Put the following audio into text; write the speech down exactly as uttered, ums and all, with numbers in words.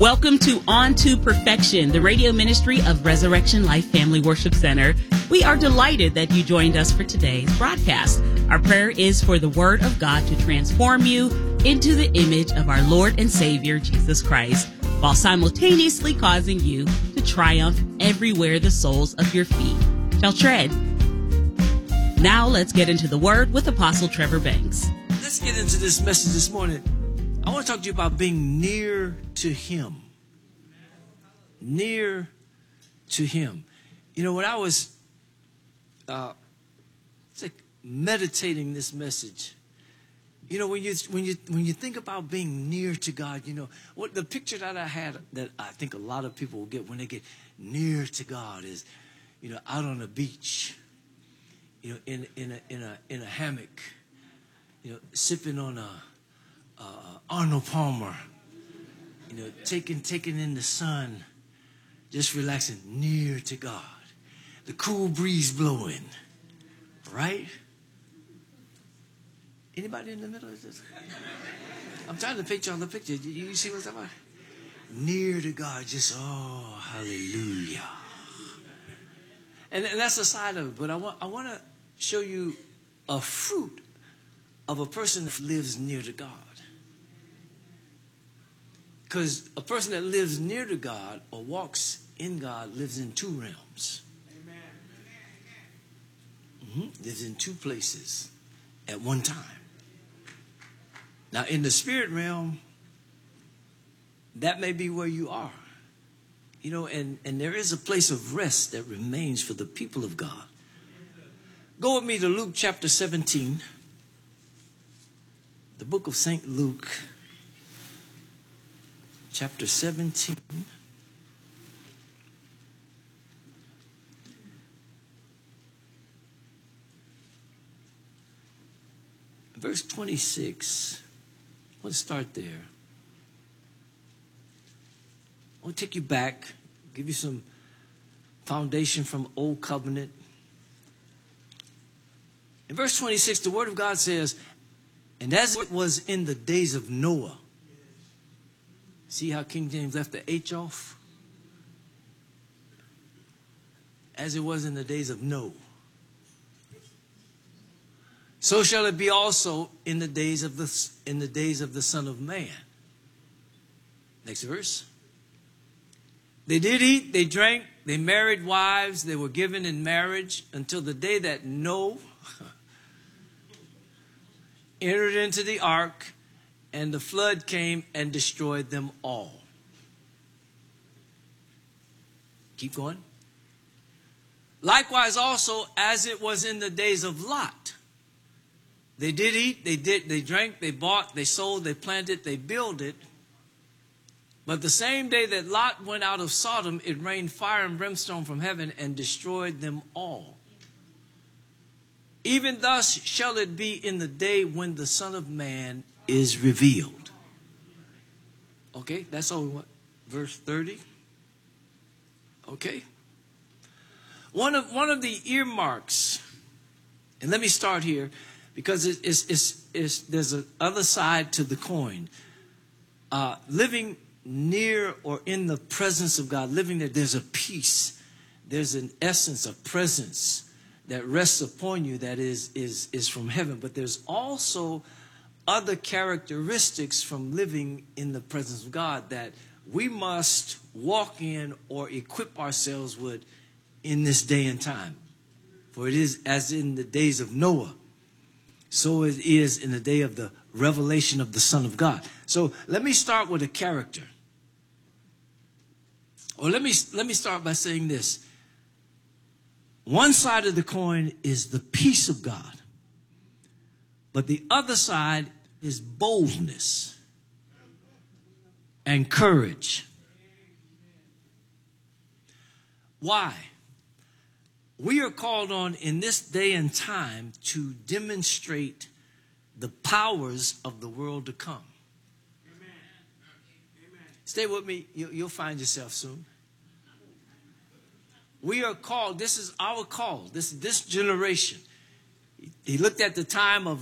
Welcome to On to Perfection, the radio ministry of Resurrection Life Family Worship Center. We are delighted that you joined us for today's broadcast. Our prayer is for the Word of God to transform you into the image of our Lord and Savior, Jesus Christ, while simultaneously causing you to triumph everywhere the soles of your feet shall tread. Now let's get into the Word with Apostle Trevor Banks. Let's get into this message this morning. I want to talk to you about being near to Him. Near to Him. You know, when I was uh, like meditating this message, you know, when you when you when you think about being near to God, you know, what the picture that I had that I think a lot of people will get when they get near to God is, you know, out on the beach, you know, in in a in a in a hammock, you know, sipping on a Uh, Arnold Palmer, you know, taking taking in the sun, just relaxing near to God. The cool breeze blowing, right? Anybody in the middle of this? I'm trying to picture on the picture. You, you see what's about? Near to God, just, oh, hallelujah. And, and that's the side of it. But I want, I want to show you a fruit of a person that lives near to God. Because a person that lives near to God or walks in God lives in two realms. Amen. Mm-hmm. Lives in two places at one time. Now, in the spirit realm, that may be where you are. You know, and, and there is a place of rest that remains for the people of God. Go with me to Luke chapter seventeen. The book of Saint Luke. Chapter seventeen. Verse twenty-six. Let's start there. I'll take you back, give you some foundation from Old Covenant. In verse twenty-six, the Word of God says, and as it was in the days of Noah. See how King James left the H off? As it was in the days of Noah. So shall it be also in the days of the in the days of the Son of Man. Next verse. They did eat, they drank, they married wives, they were given in marriage until the day that Noah entered into the ark. And the flood came and destroyed them all. Keep going. Likewise also, as it was in the days of Lot. They did eat, they did, they drank, they bought, they sold, they planted, they builded. But the same day that Lot went out of Sodom, it rained fire and brimstone from heaven and destroyed them all. Even thus shall it be in the day when the Son of Man is revealed. Okay, that's all we want. Verse thirty. Okay. One of one of the earmarks, and let me start here because it, it's, it's, it's, there's a other side to the coin. Uh, living near or in the presence of God, living there, there's a peace. There's an essence, a presence that rests upon you that is, is, is from heaven. But there's also other characteristics from living in the presence of God that we must walk in or equip ourselves with in this day and time. For it is as in the days of Noah, so it is in the day of the revelation of the Son of God. So let me start with a character. Or let me, let me start by saying this. One side of the coin is the peace of God. But the other side is boldness and courage. Why? We are called on in this day and time to demonstrate the powers of the world to come. Amen. Amen. Stay with me. You, you'll find yourself soon. We are called. This is our call. This, this generation. He looked at the time of